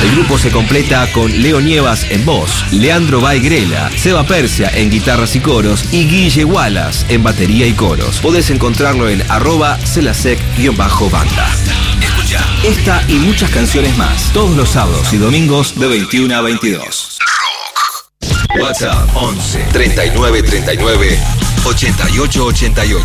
El grupo se completa con Leo Nievas en voz, Leandro Baigrela, Seba Persia en guitarras y coros y Guille Wallace en batería y coros. Podés encontrarlo en @celasec_banda. Escucha esta y muchas canciones más todos los sábados y domingos de 21 a 22. WhatsApp 11 39 39 88 88.